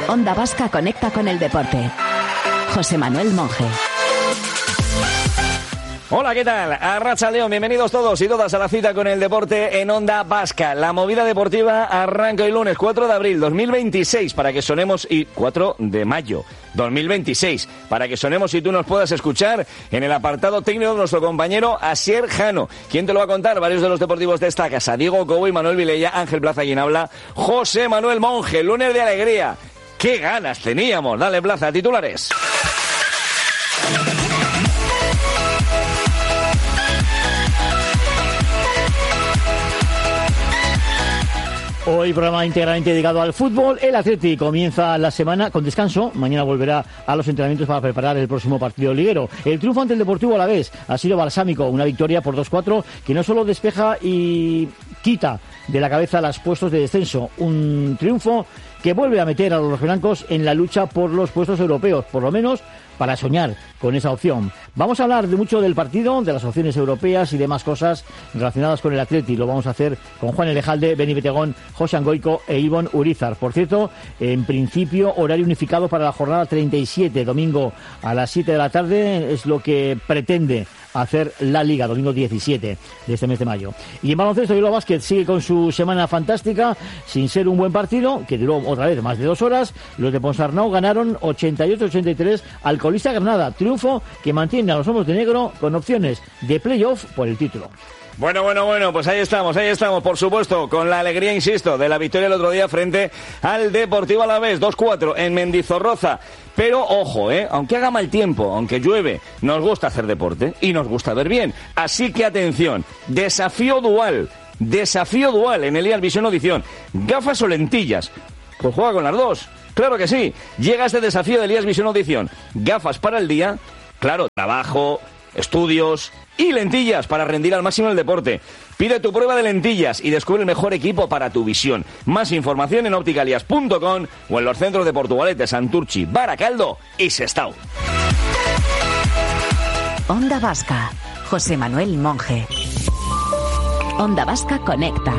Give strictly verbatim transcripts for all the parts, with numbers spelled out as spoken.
Onda Vasca conecta con el deporte. José Manuel Monje. Hola, ¿qué tal? Arratsaldeon, bienvenidos todos y todas a la cita con el deporte en Onda Vasca. La movida deportiva arranca el lunes cuatro de abril dos mil veintiséis para que sonemos y cuatro de mayo dos mil veintiséis para que sonemos y tú nos puedas escuchar en el apartado técnico de nuestro compañero Asier Jano. ¿Quién te lo va a contar? Varios de los deportivos de esta casa: Diego Cobo y Manuel Vilella, Ángel Plaza quien habla, José Manuel Monje. Lunes de alegría. ¡Qué ganas teníamos! Dale, Plaza, titulares. Hoy programa íntegramente dedicado al fútbol. El Atleti comienza la semana con descanso. Mañana volverá a los entrenamientos para preparar el próximo partido liguero. El triunfo ante el Deportivo Alavés ha sido balsámico. Una victoria por dos cuatro que no solo despeja y quita de la cabeza los puestos de descenso. Un triunfo que vuelve a meter a los blancos en la lucha por los puestos europeos, por lo menos para soñar con esa opción. Vamos a hablar de mucho del partido, de las opciones europeas y demás cosas relacionadas con el Atleti. Lo vamos a hacer con Juan Elejalde, Beni Betegón, José Angoico e Ivonne Urizar. Por cierto, en principio, horario unificado para la jornada treinta y siete, domingo a las siete de la tarde, es lo que pretende hacer la Liga, domingo diecisiete de este mes de mayo. Y en baloncesto, Bilbao Basket sigue con su semana fantástica, sin ser un buen partido, que duró otra vez más de dos horas. Los de Ponsarnau ganaron ochenta y ocho a ochenta y tres al colista Granada, triunfo que mantiene a los hombres de negro con opciones de playoff por el título. Bueno, bueno, bueno, pues ahí estamos, ahí estamos, por supuesto, con la alegría, insisto, de la victoria el otro día frente al Deportivo Alavés, dos cuatro en Mendizorroza. Pero, ojo, ¿eh? Aunque haga mal tiempo, aunque llueve, nos gusta hacer deporte y nos gusta ver bien. Así que atención, desafío dual, desafío dual en Elias Visión Audición. ¿Gafas o lentillas? Pues juega con las dos, claro que sí. Llega este desafío de Elias Visión Audición. Gafas para el día, claro, trabajo, estudios y lentillas para rendir al máximo el deporte. Pide tu prueba de lentillas y descubre el mejor equipo para tu visión. Más información en opticalias punto com o en los centros de Portugalete, Santurchi, Baracaldo y Sestao. Onda Vasca, José Manuel Monje. Onda Vasca conecta.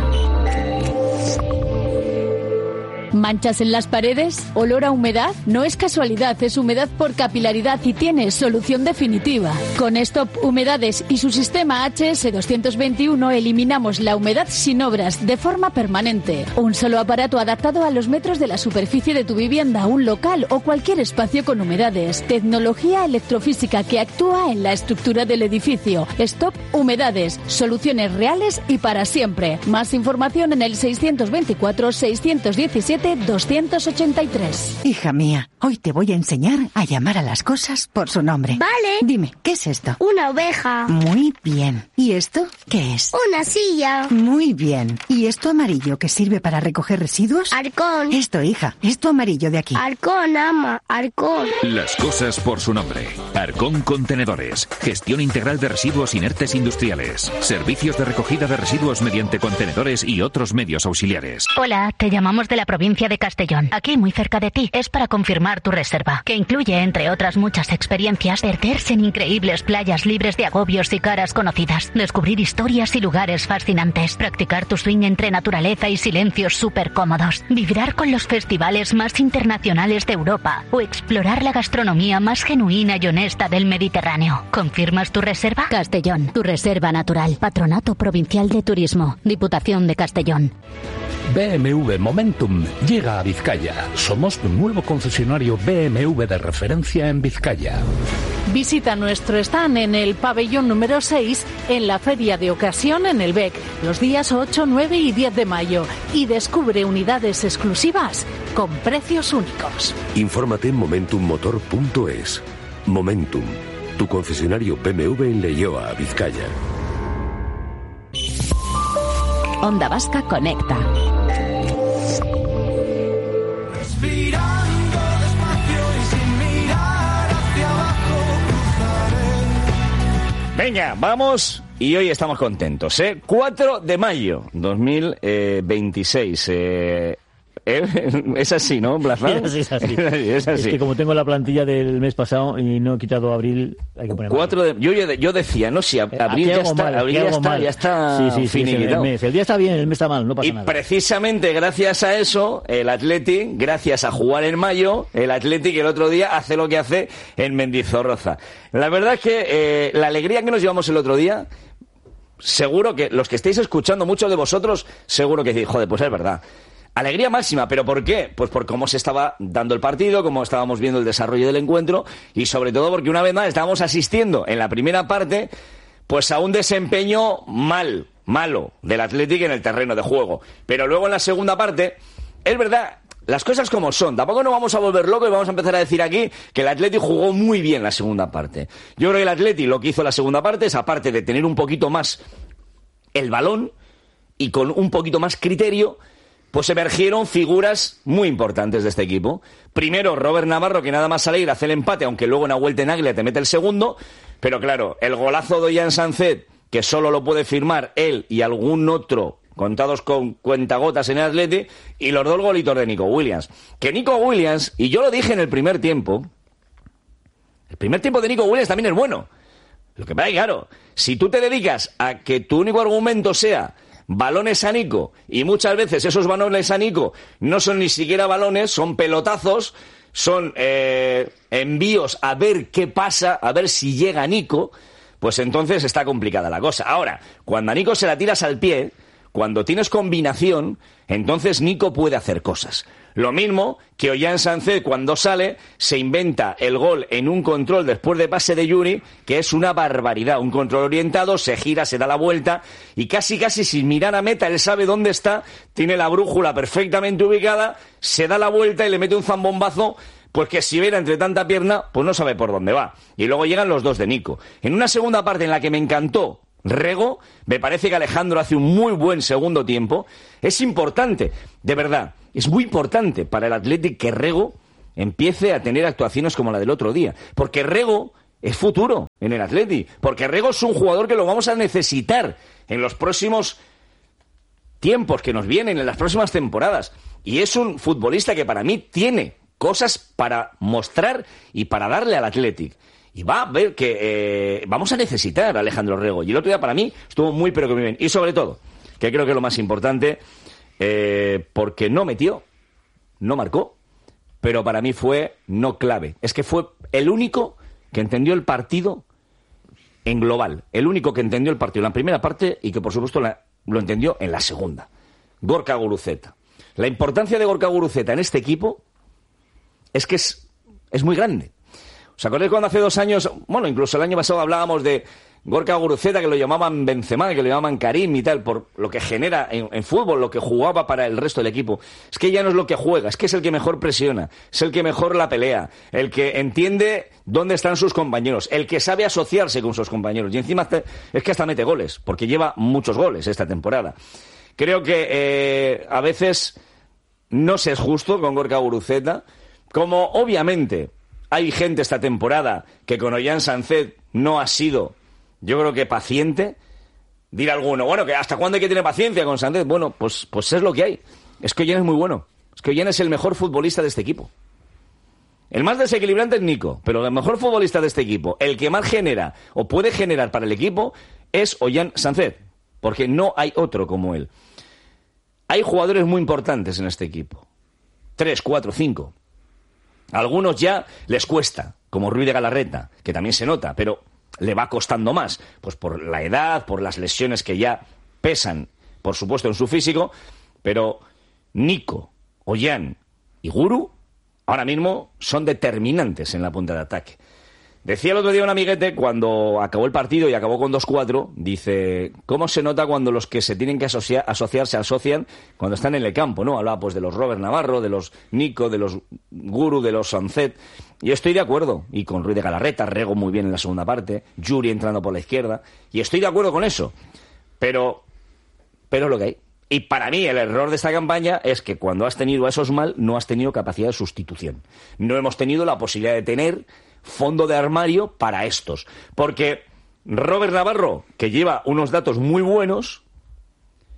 ¿Manchas en las paredes? ¿Olor a humedad? No es casualidad, es humedad por capilaridad y tiene solución definitiva. Con Stop Humedades y su sistema H S doscientos veintiuno eliminamos la humedad sin obras, de forma permanente. Un solo aparato adaptado a los metros de la superficie de tu vivienda, un local o cualquier espacio con humedades. Tecnología electrofísica que actúa en la estructura del edificio. Stop Humedades, soluciones reales y para siempre. Más información en el seiscientos veinticuatro seiscientos diecisiete doscientos ochenta y tres. Hija mía, hoy te voy a enseñar a llamar a las cosas por su nombre. Vale. Dime, ¿qué es esto? Una oveja. Muy bien. ¿Y esto qué es? Una silla. Muy bien. ¿Y esto amarillo que sirve para recoger residuos? Arcón. Esto, hija, esto amarillo de aquí. Arcón, ama, Arcón. Las cosas por su nombre. Arcón Contenedores. Gestión integral de residuos inertes industriales. Servicios de recogida de residuos mediante contenedores y otros medios auxiliares. Hola, te llamamos de la provincia de Castellón, aquí muy cerca de ti. Es para confirmar tu reserva, que incluye, entre otras muchas experiencias, perderse en increíbles playas libres de agobios y caras conocidas, descubrir historias y lugares fascinantes, practicar tu swing entre naturaleza y silencios súper cómodos, vibrar con los festivales más internacionales de Europa o explorar la gastronomía más genuina y honesta del Mediterráneo. ¿Confirmas tu reserva? Castellón, tu reserva natural. Patronato Provincial de Turismo, Diputación de Castellón. B M W Momentum llega a Vizcaya. Somos tu nuevo concesionario B M W de referencia en Vizcaya. Visita nuestro stand en el pabellón número seis en la Feria de Ocasión en el B E C los días ocho, nueve y diez de mayo y descubre unidades exclusivas con precios únicos. Infórmate en momentum motor punto es. Momentum, tu concesionario B M W en Leioa, Vizcaya. Onda Vasca conecta. Venga, vamos. Y hoy estamos contentos, ¿eh? cuatro de mayo dos mil veintiséis. Eh, ¿Eh? Es así, ¿no, Blazán? Es, es así. Es así. Es que como tengo la plantilla del mes pasado y no he quitado abril, hay que poner Cuatro de, yo, yo, yo decía, no, si abril ya está, mal, abril ya está, ya está sí, sí, sí, finiquitado. el, mes. El día está bien, el mes está mal, no pasa y nada. Precisamente gracias a eso, el Athletic, gracias a jugar en mayo, el Athletic el otro día hace lo que hace en Mendizorroza. La verdad es que eh, la alegría que nos llevamos el otro día, seguro que los que estáis escuchando, muchos de vosotros, seguro que decís, joder, pues es verdad. Alegría máxima, ¿pero por qué? Pues por cómo se estaba dando el partido, cómo estábamos viendo el desarrollo del encuentro y sobre todo porque una vez más estábamos asistiendo en la primera parte pues a un desempeño mal, malo del Athletic en el terreno de juego. Pero luego en la segunda parte, es verdad, las cosas como son. Tampoco nos vamos a volver locos y vamos a empezar a decir aquí que el Athletic jugó muy bien la segunda parte. Yo creo que el Athletic lo que hizo la segunda parte es, aparte de tener un poquito más el balón y con un poquito más criterio, pues emergieron figuras muy importantes de este equipo. Primero, Robert Navarro, que nada más salir hace el empate, aunque luego en la vuelta en Águila te mete el segundo. Pero claro, el golazo de Ollán Sánchez, que solo lo puede firmar él y algún otro, contados con cuentagotas en el Atleti, y los dos golitos de Nico Williams. Que Nico Williams, y yo lo dije en el primer tiempo, el primer tiempo de Nico Williams también es bueno. Lo que pasa es que, claro, si tú te dedicas a que tu único argumento sea balones a Nico, y muchas veces esos balones a Nico no son ni siquiera balones, son pelotazos, son eh, envíos a ver qué pasa, a ver si llega Nico, pues entonces está complicada la cosa. Ahora, cuando a Nico se la tiras al pie, cuando tienes combinación, entonces Nico puede hacer cosas. Lo mismo que Ollán Sánchez, cuando sale, se inventa el gol en un control después de pase de Yuri, que es una barbaridad. Un control orientado, se gira, se da la vuelta, y casi casi sin mirar a meta, él sabe dónde está, tiene la brújula perfectamente ubicada, se da la vuelta y le mete un zambombazo, pues que si viera entre tanta pierna, pues no sabe por dónde va. Y luego llegan los dos de Nico. En una segunda parte en la que me encantó Rego, me parece que Alejandro hace un muy buen segundo tiempo. Es importante, de verdad, es muy importante para el Athletic que Rego empiece a tener actuaciones como la del otro día, porque Rego es futuro en el Athletic, porque Rego es un jugador que lo vamos a necesitar en los próximos tiempos que nos vienen, en las próximas temporadas, y es un futbolista que para mí tiene cosas para mostrar y para darle al Athletic. Y va a ver que eh, vamos a necesitar a Alejandro Rego. Y el otro día para mí estuvo muy pero que muy bien. Y sobre todo, que creo que es lo más importante, eh, porque no metió, no marcó, pero para mí fue no clave. Es que fue el único que entendió el partido en global. El único que entendió el partido en la primera parte y que por supuesto la, lo entendió en la segunda. Gorka Guruceta. La importancia de Gorka Guruceta en este equipo es que es, es muy grande. ¿Os acordáis cuando hace dos años, bueno, incluso el año pasado hablábamos de Gorka Guruceta, que lo llamaban Benzema, que lo llamaban Karim y tal, por lo que genera en, en fútbol, lo que jugaba para el resto del equipo? Es que ya no es lo que juega, es que es el que mejor presiona, es el que mejor la pelea, el que entiende dónde están sus compañeros, el que sabe asociarse con sus compañeros. Y encima es que hasta mete goles, porque lleva muchos goles esta temporada. Creo que eh, a veces no se es justo con Gorka Guruceta, como obviamente hay gente esta temporada que con Ollán Sánchez no ha sido, yo creo que paciente. Dirá alguno, bueno, que ¿hasta cuándo hay que tener paciencia con Sánchez? Bueno, pues, pues es lo que hay. Es que Ollán es muy bueno. Es que Ollán es el mejor futbolista de este equipo. El más desequilibrante es Nico, pero el mejor futbolista de este equipo, el que más genera o puede generar para el equipo, es Ollán Sánchez, porque no hay otro como él. Hay jugadores muy importantes en este equipo. Tres, cuatro, cinco. Algunos ya les cuesta, como Ruiz de Galarreta, que también se nota, pero le va costando más, pues por la edad, por las lesiones que ya pesan, por supuesto, en su físico, pero Nico, Ollán y Guru ahora mismo son determinantes en la punta de ataque. Decía el otro día un amiguete, cuando acabó el partido y acabó con dos cuatro, dice, ¿cómo se nota cuando los que se tienen que asociar, asociar se asocian cuando están en el campo, ¿no? Hablaba pues de los Robert Navarro, de los Nico, de los Guru, de los Sánchez. Y estoy de acuerdo. Y con Ruiz de Galarreta, Rego muy bien en la segunda parte, Yuri entrando por la izquierda. Y estoy de acuerdo con eso. Pero, pero es lo que hay. Y para mí el error de esta campaña es que cuando has tenido a esos mal, no has tenido capacidad de sustitución. No hemos tenido la posibilidad de tener fondo de armario para estos. Porque Robert Navarro, que lleva unos datos muy buenos,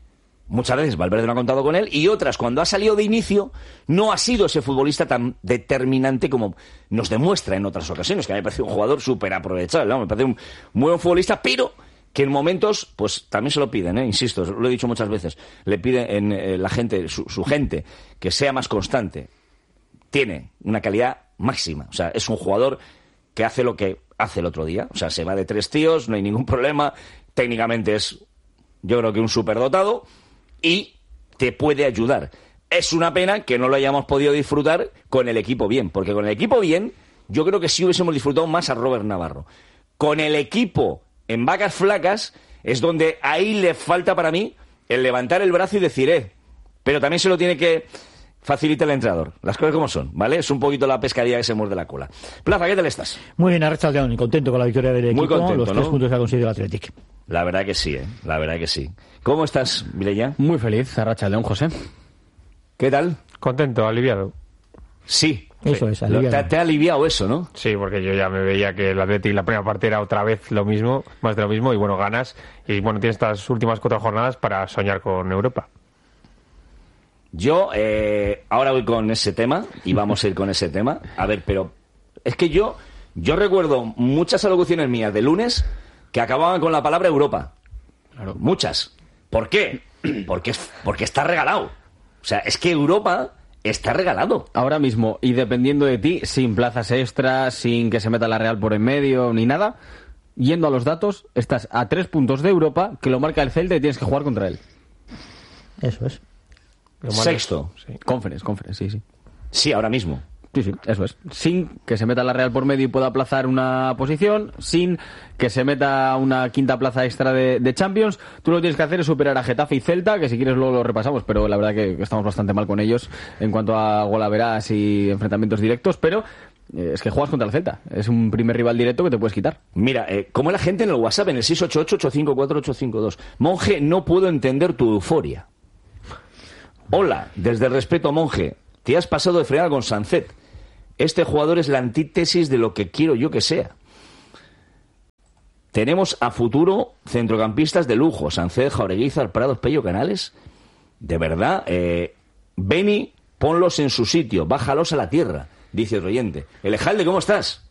muchas veces Valverde no ha contado con él, y otras, cuando ha salido de inicio, no ha sido ese futbolista tan determinante como nos demuestra en otras ocasiones, que a mí me parece un jugador súper aprovechable, ¿no? Me parece un muy buen futbolista, pero que en momentos, pues también se lo piden, ¿eh? Insisto, lo he dicho muchas veces, le piden en, eh, la gente, su, su gente, que sea más constante. Tiene una calidad máxima, o sea, es un jugador que hace lo que hace el otro día, o sea, se va de tres tíos, no hay ningún problema, técnicamente es, yo creo que un superdotado, y te puede ayudar. Es una pena que no lo hayamos podido disfrutar con el equipo bien, porque con el equipo bien, yo creo que sí hubiésemos disfrutado más a Robert Navarro. Con el equipo en vacas flacas, es donde ahí le falta para mí el levantar el brazo y decir, eh, pero también se lo tiene que facilitar el entrenador. Las cosas como son, ¿vale? Es un poquito la pescadilla que se muerde la cola. Plaza, ¿qué tal estás? Muy bien, Arrachaldeón, y contento con la victoria del equipo. Muy contento, los tres ¿no? puntos que ha conseguido el Athletic. La verdad que sí, ¿eh? La verdad que sí. ¿Cómo estás, Mireia? Muy feliz, Arrachaldeón, José. ¿Qué tal? Contento, aliviado. Sí. Eso sí. es, aliviado. Te, te ha aliviado eso, ¿no? Sí, porque yo ya me veía que el Athletic la primera parte era otra vez lo mismo, más de lo mismo, y bueno, ganas. Y bueno, tienes estas últimas cuatro jornadas para soñar con Europa. Yo, eh, ahora voy con ese tema, y vamos a ir con ese tema. A ver, pero es que yo, yo recuerdo muchas alocuciones mías de lunes que acababan con la palabra Europa. Claro. Muchas. ¿Por qué? Porque, porque está regalado. O sea, es que Europa está regalado. Ahora mismo, y dependiendo de ti, sin plazas extras, sin que se meta la Real por en medio, ni nada, yendo a los datos, estás a tres puntos de Europa, que lo marca el Celta y tienes que jugar contra él. Eso es. Sexto. Sí. Conference, conference, sí, sí. Sí, ahora mismo. Sí, sí, eso es. Sin que se meta la Real por medio y pueda aplazar una posición, sin que se meta una quinta plaza extra de, de Champions, tú lo que tienes que hacer es superar a Getafe y Celta, que si quieres luego lo repasamos, pero la verdad que estamos bastante mal con ellos en cuanto a golaveras y enfrentamientos directos, pero eh, es que juegas contra el Celta. Es un primer rival directo que te puedes quitar. Mira, eh, como la gente en el WhatsApp, en el seis ocho ocho, ocho cinco cuatro, ocho cinco dos. Monje, no puedo entender tu euforia. Hola, desde el respeto, Monje, te has pasado de fregada con Sancet. Este jugador es la antítesis de lo que quiero yo que sea. Tenemos a futuro centrocampistas de lujo. Sancet, Jaureguizar, Prados, Pello, Canales. De verdad, eh, Beni, ponlos en su sitio, bájalos a la tierra, dice el oyente. Elejalde, ¿cómo estás?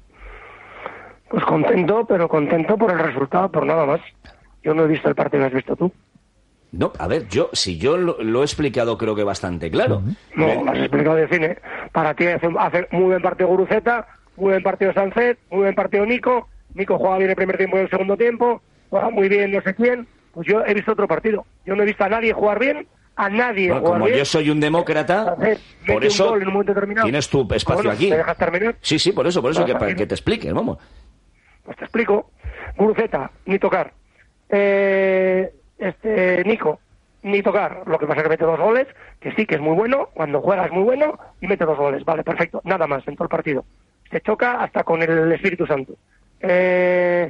Pues contento, pero contento por el resultado, por nada más. Yo no he visto el partido, ¿lo has visto tú? No, a ver, yo si yo lo, lo he explicado creo que bastante claro. No, lo has explicado de cine. Para ti hace, hace muy buen partido Guruceta, muy buen partido Sancet, muy buen partido Nico. Nico juega bien el primer tiempo y el segundo tiempo, juega muy bien no sé quién. Pues yo he visto otro partido. Yo no he visto a nadie jugar bien, a nadie bueno, jugar como bien. Como yo soy un demócrata, Sancet, por eso un gol en un tienes tu espacio bueno, aquí. ¿me dejas terminar? Sí, sí, por eso, por eso, que, para que te expliques, vamos. Pues te explico. Guruceta, ni tocar. Eh, este Nico, ni tocar. Lo que pasa es que mete dos goles, que sí que es muy bueno, cuando juega es muy bueno, y mete dos goles. Vale, perfecto. Nada más en todo el partido. Se choca hasta con el Espíritu Santo. Eh,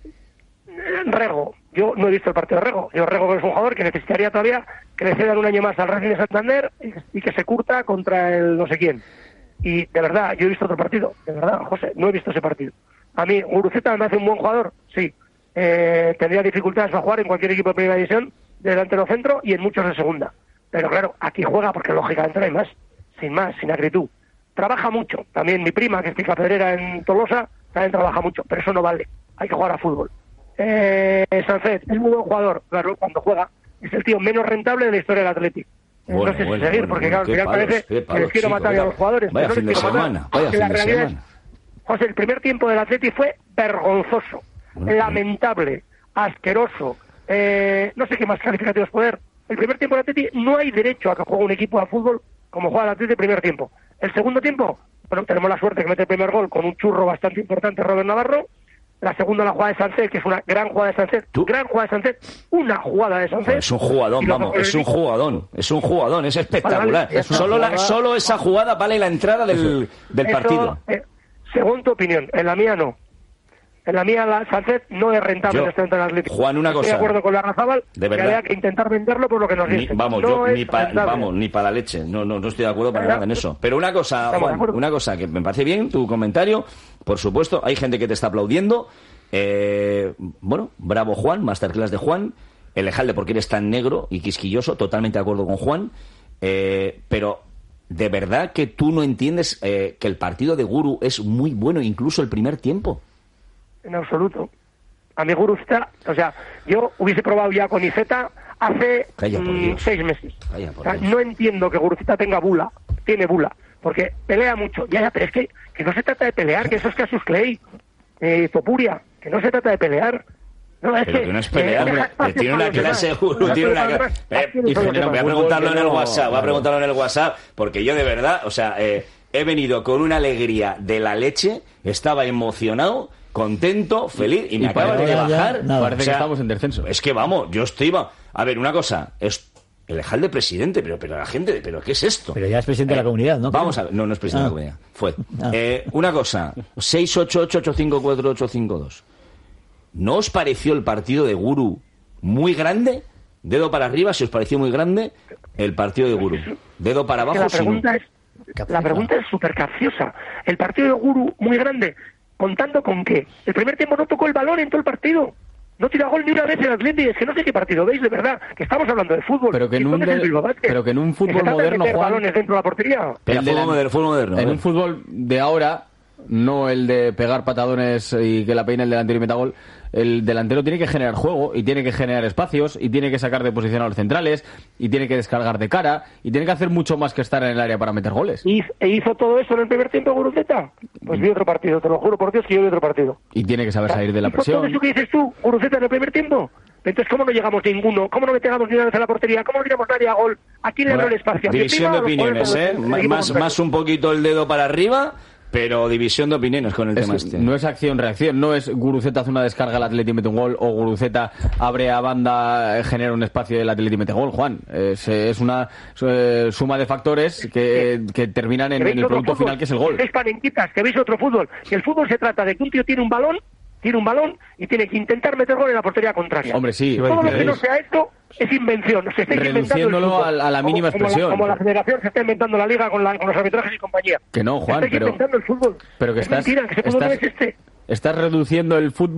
Rego. Yo no he visto el partido de Rego. Yo Rego es un jugador que necesitaría todavía que le cedan un año más al Racing de Santander y, y que se curta contra el no sé quién. Y de verdad, yo he visto otro partido. De verdad, José, no he visto ese partido. A mí, Guruceta me hace un buen jugador, sí. Eh, tendría dificultades para jugar en cualquier equipo de primera división, de delantero centro y en muchos de segunda. Pero claro, aquí juega porque lógicamente no hay más. Sin más, sin acritud. Trabaja mucho. También mi prima, que es picapedrera en Tolosa, también trabaja mucho. Pero eso no vale. Hay que jugar a fútbol. Eh, Sancet es muy buen jugador. Claro, cuando juega. Es el tío menos rentable de la historia del Atlético. Bueno, no sé si bueno, seguir, bueno, porque bueno, claro, al final palos, parece palos, que les quiero chico, matar vaya, a los jugadores. Vaya pero fin no de les quiero semana, matar. vaya Que fin la de realidad semana. es, José, el primer tiempo del Atleti fue vergonzoso, bueno, lamentable, asqueroso, eh, no sé qué más calificativos poder. El primer tiempo del Atleti no hay derecho a que juegue un equipo de fútbol como juega el Atleti el primer tiempo. El segundo tiempo, bueno, tenemos la suerte que mete el primer gol con un churro bastante importante, Robert Navarro. La segunda, la jugada de Sancet, que es una gran jugada de Sancet. ¿Tú? Gran jugada de Sancet, una jugada de Sancet. Es un jugadón, vamos, es un jugadón, es un jugadón, es espectacular. Vale, vale, es solo, jugada... la, solo esa jugada vale la entrada del, del Eso, partido. Eh, según tu opinión, en la mía no. En la mía, la Sancet no es rentable yo, en este momento en el Atlético. Juan, una cosa. Estoy de acuerdo con la Razabal, de verdad. que había que intentar venderlo por lo que nos ni, dice. Vamos, no yo es ni para vamos, ni para la leche. No, no, no estoy de acuerdo para nada en eso. Pero una cosa, Juan, una cosa que me parece bien, tu comentario, por supuesto, hay gente que te está aplaudiendo. Eh, bueno, bravo Juan, masterclass de Juan. Elejalde porque eres tan negro y quisquilloso, totalmente de acuerdo con Juan, eh, pero ¿de verdad que tú no entiendes eh, que el partido de Guru es muy bueno, incluso el primer tiempo? En absoluto. A mi Guruzeta, o sea, yo hubiese probado ya con Iceta hace Calla, por mm, Dios. seis meses. Calla, por O sea, Dios. no entiendo que Guruzeta tenga bula, tiene bula, porque pelea mucho. Ya, ya, pero es que, que no se trata de pelear, que eso es Cassius Clay, eh, Topuria, que no se trata de pelear. No, es Pero que, que no es pelear, eh, hombre, deja espacio que tiene para una los clase demás. Guru, tiene una Deja clase... espacio para Eh, los y demás. voy a preguntarlo en el no- WhatsApp, voy a preguntarlo en el WhatsApp, porque yo de verdad, o sea, eh, he venido con una alegría de la leche, estaba emocionado, contento, feliz, y me Y acaba parece de que ya- bajar. nada. O Parece que sea, estamos en descenso. Es que vamos, yo estoy... va- A ver, una cosa, es... El de presidente, pero, pero la gente, pero ¿qué es esto? Pero ya es presidente de la comunidad, ¿no? Vamos a ver, no, no es presidente Ah. de la comunidad, fue. Ah. Eh, una cosa, seis ocho ocho ocho cinco cuatro ocho cinco dos. ¿No os pareció el partido de Guru muy grande? Dedo para arriba, si os pareció muy grande el partido de Guru. Dedo para Que abajo, la si no. pregunta es la pregunta es súper capciosa. El partido de Guru muy grande, contando con qué. El primer tiempo no tocó el balón en todo el partido. No tira gol ni una vez el Atleti. Es que no sé qué partido veis, de verdad. Que estamos hablando de fútbol. Pero que en ¿Y un dónde es el de- Bilbao Basket? pero que en un Que se fútbol trata de moderno, meter Juan, balones dentro de la portería. Pero El de fútbol la- moderno, fútbol moderno, a En ver. un fútbol de ahora, no el de pegar patadones y que la peine el delantero y meta gol, el delantero tiene que generar juego y tiene que generar espacios y tiene que sacar de posición a los centrales y tiene que descargar de cara y tiene que hacer mucho más que estar en el área para meter goles. ¿Y e hizo todo eso en el primer tiempo Guruceta? Pues vi otro partido, te lo juro por Dios que yo vi otro partido. Y tiene que saber salir de la ¿Hizo todo presión. eso que dices tú, Guruceta, en el primer tiempo? Entonces, ¿cómo no llegamos ninguno? ¿Cómo no metemos ni una vez a la portería? ¿Cómo no tiramos nadie a gol? ¿A quién le Bueno, abre el espacio? ¿A división de Pietima o a los opiniones, jugadores ¿eh? del Ma- equipo Más, contrario? más un poquito el dedo para arriba, pero división de opiniones con el Es- tema este. No es acción-reacción, no es Guruceta hace una descarga, el Atleti mete un gol, o Guruceta abre a banda, eh, genera un espacio y el Atleti mete gol, Juan. Es, eh, es una eh, suma de factores que, que terminan en, Que en veis el otro producto fútbol, final, que es el gol. Que veis panenquitas, que veis otro fútbol. Que el fútbol se trata de que un tío tiene un balón, tiene un balón y tiene que intentar meter gol en la portería contraria. Hombre, sí. Todo lo que no sea esto es invención. Se está inventando el Reduciéndolo fútbol. a la- a la mínima Como- como expresión. Como la, federación se está inventando la liga con, la- con los arbitrajes y compañía. Que no, Juan, se está pero, inventando el fútbol. pero que es estás, mentira, que ese fútbol estás, no es este. estás reduciendo el fútbol